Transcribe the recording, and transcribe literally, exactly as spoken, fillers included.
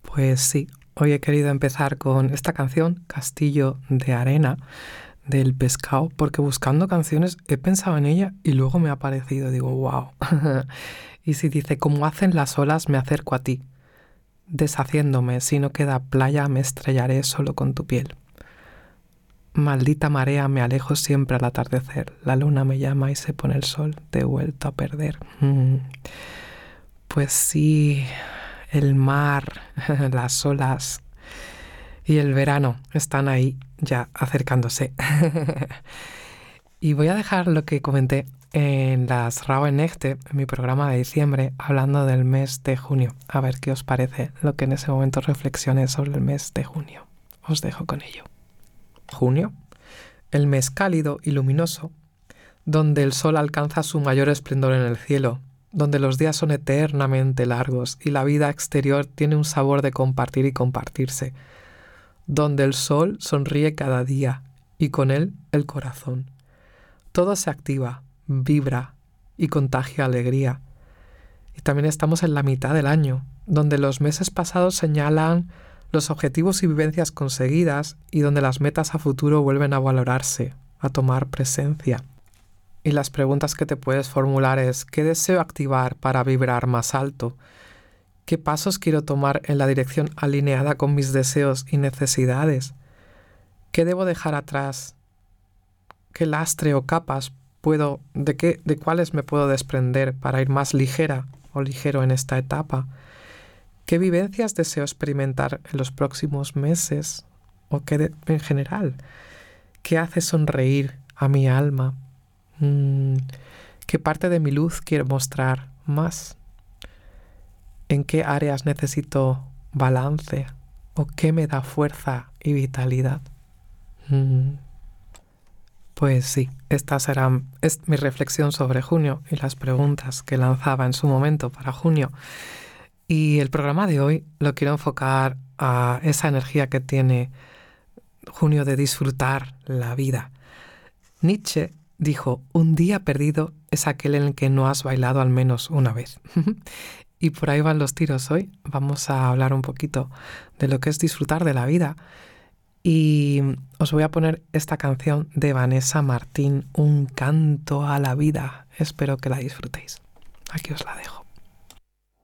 Pues sí, hoy he querido empezar con esta canción, Castillo de Arena, del Pescado, porque buscando canciones he pensado en ella y luego me ha parecido, digo, wow. Y si dice, como hacen las olas, me acerco a ti. Deshaciéndome, si no queda playa, me estrellaré solo con tu piel. Maldita marea, me alejo siempre al atardecer. La luna me llama y se pone el sol, te he vuelto a perder. Mm. Pues sí, el mar, las olas y el verano están ahí ya acercándose. Y voy a dejar lo que comenté en las Rauhnächte, en mi programa de diciembre, hablando del mes de junio. A ver qué os parece lo que en ese momento reflexioné sobre el mes de junio. Os dejo con ello. Junio, el mes cálido y luminoso, donde el sol alcanza su mayor esplendor en el cielo, donde los días son eternamente largos y la vida exterior tiene un sabor de compartir y compartirse, donde el sol sonríe cada día y con él el corazón. Todo se activa, vibra y contagia alegría. Y también estamos en la mitad del año, donde los meses pasados señalan los objetivos y vivencias conseguidas y donde las metas a futuro vuelven a valorarse, a tomar presencia. Y las preguntas que te puedes formular es, ¿qué deseo activar para vibrar más alto? ¿Qué pasos quiero tomar en la dirección alineada con mis deseos y necesidades? ¿Qué debo dejar atrás? ¿Qué lastre o capas puedo, de qué, de cuáles me puedo desprender para ir más ligera o ligero en esta etapa? ¿Qué vivencias deseo experimentar en los próximos meses? ¿O qué de, en general? ¿Qué hace sonreír a mi alma? Mm, ¿Qué parte de mi luz quiero mostrar más? ¿En qué áreas necesito balance? ¿O qué me da fuerza y vitalidad? Mm, Pues sí, esta será es mi reflexión sobre junio y las preguntas que lanzaba en su momento para junio. Y el programa de hoy lo quiero enfocar a esa energía que tiene junio de disfrutar la vida. Nietzsche dijo, un día perdido es aquel en el que no has bailado al menos una vez. Y por ahí van los tiros hoy. Vamos a hablar un poquito de lo que es disfrutar de la vida. Y os voy a poner esta canción de Vanessa Martín, Un canto a la vida. Espero que la disfrutéis. Aquí os la dejo.